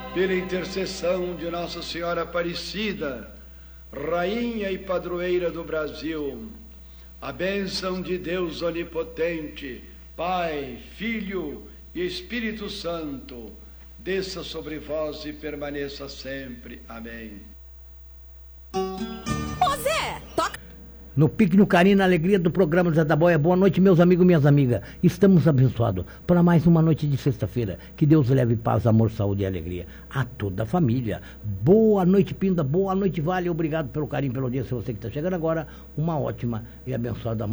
pela intercessão de Nossa Senhora Aparecida, Rainha e Padroeira do Brasil, a bênção de Deus Onipotente, Pai, Filho e Espírito Santo, desça sobre vós e permaneça sempre. Amém. Ô Zé, toca! No pique, no carinho, na alegria do programa Zé da Boia. Boa noite, meus amigos e minhas amigas. Estamos abençoados para mais uma noite de sexta-feira. Que Deus leve paz, amor, saúde e alegria a toda a família. Boa noite, Pinda. Boa noite, Vale. Obrigado pelo carinho, pelo dia. Se você que está chegando agora, uma ótima e abençoada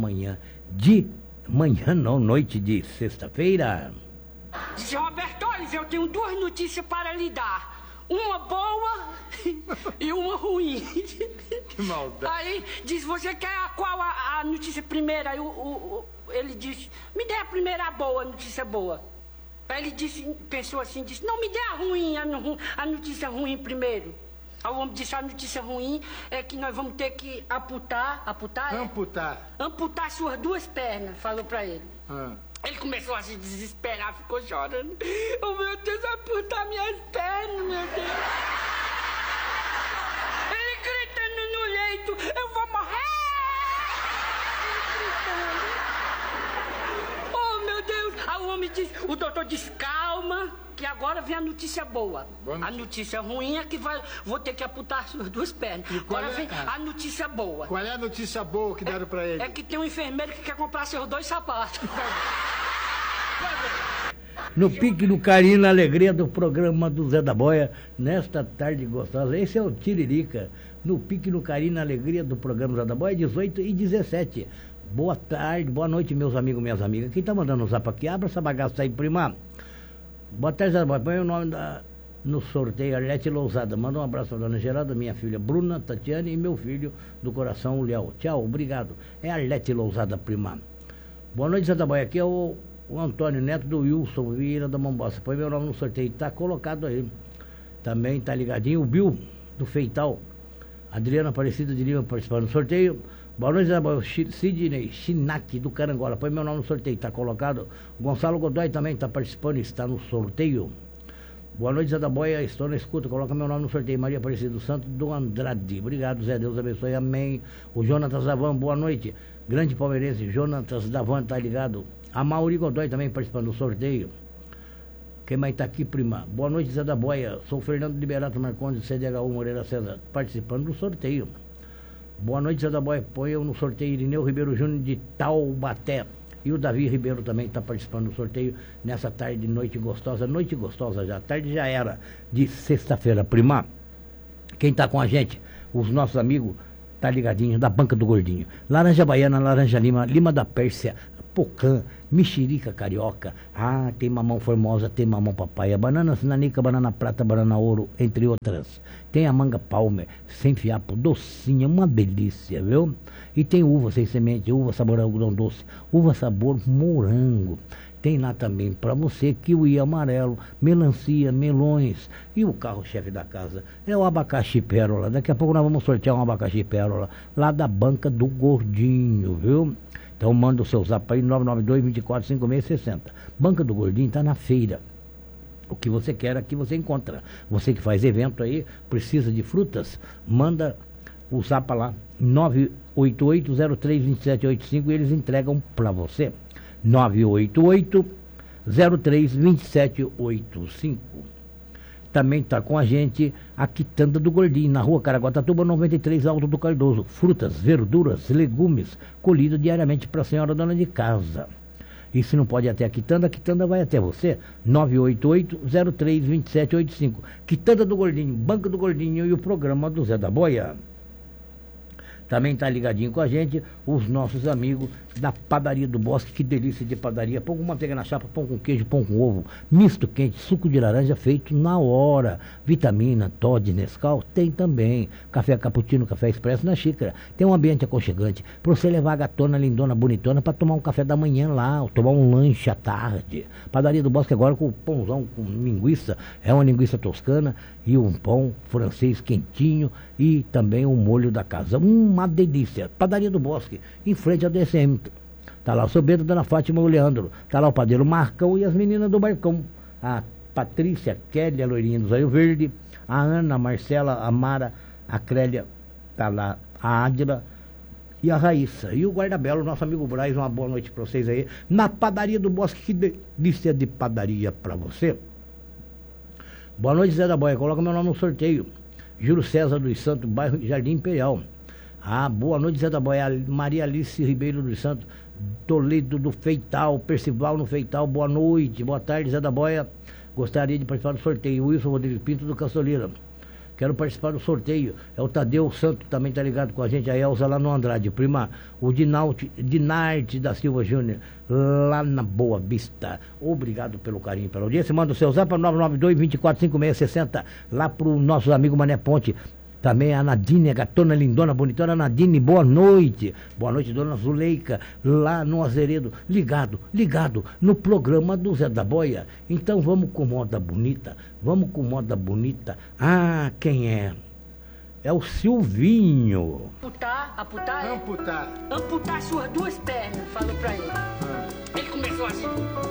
noite de sexta-feira. Seu Roberto, eu tenho duas notícias para lhe dar. Uma boa e uma ruim. Que maldade. Aí diz, você quer qual a notícia primeira? Aí ele disse, me dê a primeira boa, a notícia boa. Aí ele disse, pensou assim, disse, não, me dê a ruim, a notícia ruim primeiro. Aí o homem disse, a notícia ruim é que nós vamos ter que amputar suas duas pernas, falou pra ele. Ele começou a se desesperar, ficou chorando. Oh, meu Deus, vai amputar minhas pernas, meu Deus. Ele gritando no leito, eu vou morrer. Oh, meu Deus. Aí o homem disse, o doutor disse, calma, que agora vem a notícia boa. A notícia ruim é que vou ter que amputar as suas duas pernas. Agora vem a notícia boa. Qual é a notícia boa que deram pra ele? É que tem um enfermeiro que quer comprar seus dois sapatos. No pique, no carinho, na alegria do programa do Zé da Boia, nesta tarde gostosa. Esse é o Tiririca. No pique, no carinho, na alegria do programa Zé da Boia, 18h17. Boa tarde, boa noite, meus amigos e minhas amigas. Quem tá mandando o zap aqui? Abra essa bagaça aí, prima. Boa tarde, Zé da Boia. Põe o nome no sorteio, Arlete Lousada. Manda um abraço pra dona Geralda, minha filha Bruna, Tatiane e meu filho do coração, o Léo. Tchau, obrigado. É Arlete Lousada, prima. Boa noite, Zé da Boia. Aqui é o Antônio Neto do Wilson Vieira da Momboça. Põe meu nome no sorteio, tá colocado aí. Também tá ligadinho o Bill do Feital. Adriana Aparecida de Lima participando do sorteio. Boa noite, Sidney Chinac do Carangola. Põe meu nome no sorteio, tá colocado. Gonçalo Godoy também tá participando, está no sorteio. Boa noite, Zé da Boia, estou na escuta, coloca meu nome no sorteio. Maria Aparecida do Santo do Andrade. Obrigado, Zé, Deus abençoe, amém. O Jonatas Davan, boa noite. Grande palmeirense, Jonatas Davan, tá ligado. A Mauri Godoy também participando do sorteio. Quem mais tá aqui, prima? Boa noite, Zé da Boia. Sou Fernando Liberato Marcondes, CDHU Moreira César, participando do sorteio. Boa noite, Zé da Boia. Põe eu no sorteio Irineu Ribeiro Júnior de Taubaté. E o Davi Ribeiro também está participando do sorteio nessa tarde, noite gostosa. Noite gostosa já, tarde já era de sexta-feira, prima. Quem tá com a gente? Os nossos amigos, tá ligadinho, da Banca do Gordinho. Laranja Baiana, Laranja Lima, Lima da Pérsia, Pocã, mexerica carioca. Ah, tem mamão formosa, tem mamão papaya, banana sinanica, banana prata, banana ouro, entre outras. Tem a manga palmer, sem fiapo, docinha, uma delícia, viu? E tem uva sem semente, uva sabor algodão doce, uva sabor morango. Tem lá também para você kiwi amarelo, melancia, melões. E o carro-chefe da casa é o abacaxi pérola. Daqui a pouco nós vamos sortear um abacaxi pérola lá da Banca do Gordinho, viu? Então manda o seu zap aí, 992-245660. Banca do Gordinho está na feira. O que você quer aqui você encontra. Você que faz evento aí, precisa de frutas, manda o zap lá, 988-03-2785 e eles entregam para você. 988-03-2785. Também está com a gente a Quitanda do Gordinho, na rua Caraguatatuba, 93, Alto do Cardoso. Frutas, verduras, legumes, colhido diariamente para a senhora dona de casa. E se não pode ir até a Quitanda vai até você. 988-03-2785. Quitanda do Gordinho, Banca do Gordinho e o programa do Zé da Boia. Também está ligadinho com a gente os nossos amigos da Padaria do Bosque. Que delícia de padaria. Pão com manteiga na chapa, pão com queijo, pão com ovo, misto quente, suco de laranja feito na hora. Vitamina, Toddy, Nescau, tem também. Café cappuccino, café expresso na xícara. Tem um ambiente aconchegante para você levar a gatona, lindona, bonitona para tomar um café da manhã lá, ou tomar um lanche à tarde. Padaria do Bosque agora com pãozão, com linguiça. É uma linguiça toscana e um pão francês quentinho e também o molho da casa. Uma delícia. Padaria do Bosque, em frente ao DCM. Tá lá o seu Bento, Dona Fátima e o Leandro. Tá lá o padeiro Marcão e as meninas do Barcão. A Patrícia, Kelly, a loirinha do Zóio Verde, a Ana, a Marcela, a Mara, a Crélia, tá lá, a Ádila e a Raíssa. E o Guardabelo, nosso amigo Braz, uma boa noite para vocês aí. Na padaria do Bosque, que delícia de padaria para você. Boa noite, Zé da Boia, coloca meu nome no sorteio. Júlio César dos Santos, bairro Jardim Imperial. Ah, boa noite, Zé da Boia. Maria Alice Ribeiro dos Santos, Toledo do Feital, Percival no Feital, boa noite, boa tarde, Zé da Boia. Gostaria de participar do sorteio. Wilson Rodrigues Pinto do Caçolira. Quero participar do sorteio. É o Tadeu Santos, também está ligado com a gente. A Elza lá no Andrade. Prima, o Dinarte da Silva Júnior, lá na Boa Vista. Obrigado pelo carinho, pela audiência. Manda o seu zap para 992-245660, lá para o nosso amigo Mané Ponte. Também a Nadine, a gatona lindona, bonitona Nadine, boa noite. Boa noite, dona Zuleika, lá no Azeredo, ligado no programa do Zé da Boia. Então vamos com moda bonita, Ah, quem é? É o Silvinho. Amputar suas duas pernas, falou pra ele. Ele começou assim.